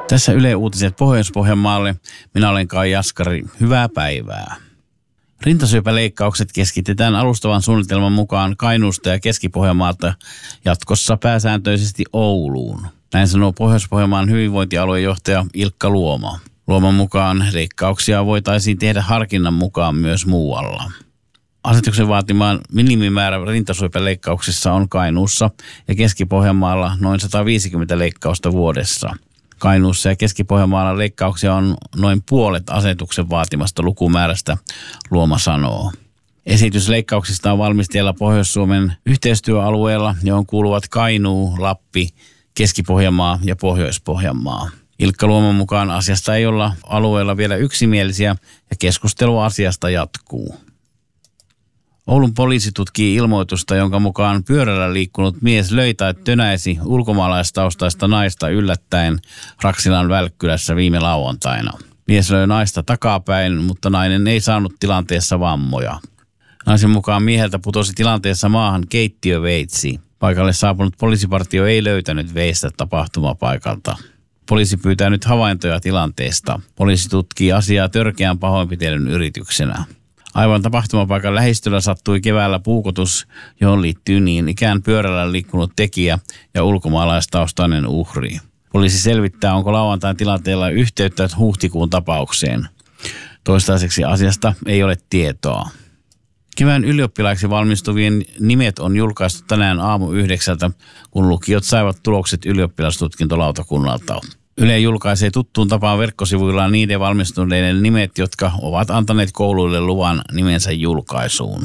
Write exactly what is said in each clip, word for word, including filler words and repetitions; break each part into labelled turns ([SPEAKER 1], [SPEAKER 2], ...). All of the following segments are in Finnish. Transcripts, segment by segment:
[SPEAKER 1] Tässä Yle Uutiset Pohjois-Pohjanmaalle. Minä olen Kai Jaskari. Hyvää päivää. Rintasyöpäleikkaukset keskitetään alustavan suunnitelman mukaan Kainuusta ja Keski-Pohjanmaalta jatkossa pääsääntöisesti Ouluun. Näin sanoo Pohjois-Pohjanmaan hyvinvointialuejohtaja Ilkka Luoma. Luoman mukaan leikkauksia voitaisiin tehdä harkinnan mukaan myös muualla. Asetuksen vaatimaan minimimäärä rintasyöpäleikkauksissa on Kainuussa ja Keski-Pohjanmaalla noin sata viisikymmentä leikkausta vuodessa. Kainuussa ja Keski-Pohjanmaalla leikkauksia on noin puolet asetuksen vaatimasta lukumäärästä, Luoma sanoo. Esitys leikkauksista on valmisteilla Pohjois-Suomen yhteistyöalueella, johon kuuluvat Kainuu, Lappi, Keski-Pohjanmaa ja Pohjois-Pohjanmaa. Ilkka Luoman mukaan asiasta ei olla alueella vielä yksimielisiä ja keskustelu asiasta jatkuu. Oulun poliisi tutkii ilmoitusta, jonka mukaan pyörällä liikkunut mies löi tai tönäisi ulkomaalaistaustaista naista yllättäen Raksilan Välkkylässä viime lauantaina. Mies löi naista takapäin, mutta nainen ei saanut tilanteessa vammoja. Naisen mukaan mieheltä putosi tilanteessa maahan keittiöveitsi. Paikalle saapunut poliisipartio ei löytänyt veistä tapahtumapaikalta. Poliisi pyytää nyt havaintoja tilanteesta. Poliisi tutkii asiaa törkeän pahoinpitelyn yrityksenä. Aivan tapahtumapaikan lähistöllä sattui keväällä puukotus, johon liittyy niin ikään pyörällä liikkunut tekijä ja ulkomaalaistaustainen uhri. Poliisi selvittää, onko lauantain tilanteella yhteyttä huhtikuun tapaukseen. Toistaiseksi asiasta ei ole tietoa. Kevään ylioppilaiksi valmistuvien nimet on julkaistu tänään aamu yhdeksältä, kun lukiot saivat tulokset ylioppilastutkintolautakunnalta. Yle julkaisee tuttuun tapaan verkkosivuillaan niiden valmistuneiden nimet, jotka ovat antaneet kouluille luvan nimensä julkaisuun.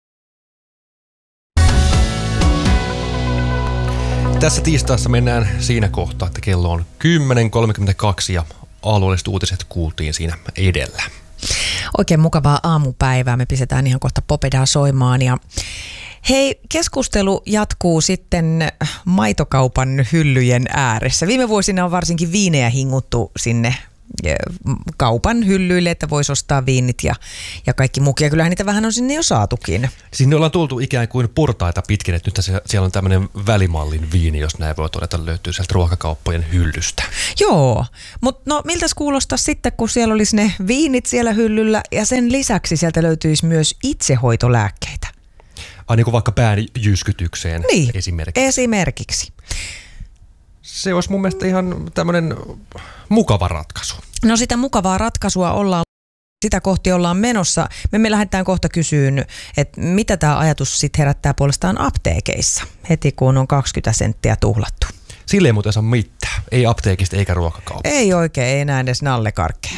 [SPEAKER 2] Tässä tiistaissa mennään siinä kohtaa, että kello on kymmenen kolmekymmentäkaksi ja alueelliset uutiset kuultiin siinä edellä.
[SPEAKER 3] Oikein mukavaa aamupäivää. Me pistetään ihan kohta Popedaa soimaan ja hei, keskustelu jatkuu sitten maitokaupan hyllyjen ääressä. Viime vuosina on varsinkin viinejä hinguttu sinne kaupan hyllyille, että voisi ostaa viinit ja, ja kaikki muukin. Ja kyllähän niitä vähän on sinne jo saatukin.
[SPEAKER 2] Sinne ollaan tultu ikään kuin portaita pitkin, että nyt siellä on tämmöinen välimallin viini, jos näin voi todeta, löytyy sieltä ruokakauppojen hyllystä.
[SPEAKER 3] Joo, mutta no miltäs kuulostaa sitten, kun siellä olisi ne viinit siellä hyllyllä ja sen lisäksi sieltä löytyisi myös itsehoitolääkkeitä.
[SPEAKER 2] Ai niin kuin vaikka pään jyskytykseen
[SPEAKER 3] niin,
[SPEAKER 2] esimerkiksi.
[SPEAKER 3] esimerkiksi.
[SPEAKER 2] Se olisi mun mielestä ihan tämmöinen mukava ratkaisu.
[SPEAKER 3] No sitä mukavaa ratkaisua ollaan, sitä kohti ollaan menossa. Me, me lähdetään kohta kysyyn, että mitä tämä ajatus sitten herättää puolestaan apteekeissa, heti kun on kaksikymmentä senttiä tuhlattu.
[SPEAKER 2] Sille ei muuten saa mitään. Ei apteekista eikä ruokakaupasta.
[SPEAKER 3] Ei oikein, ei enää edes nallekarkkeja.